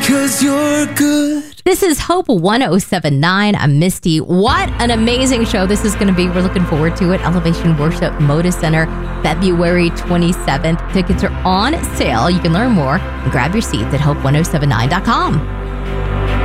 'cause you're good. This is Hope 1079. I'm Misty. What an amazing show this is going to be. We're looking forward to it. Elevation Worship Moda Center, February 27th. Tickets are on sale. You can learn more and grab your seats at hope1079.com.